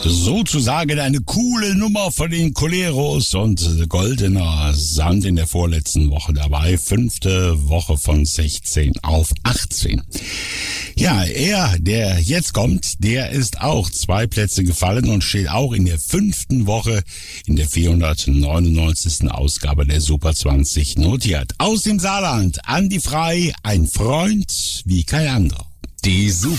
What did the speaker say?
Sozusagen eine coole Nummer von den Coleros und goldener Sand in der vorletzten Woche dabei. 5. Woche von 16 auf 18. Ja, er, der jetzt kommt, der ist auch 2 Plätze gefallen und steht auch in der 5. Woche in der 499. Ausgabe der Super 20 notiert. Aus dem Saarland, Andi Frei, ein Freund wie kein anderer. Die Super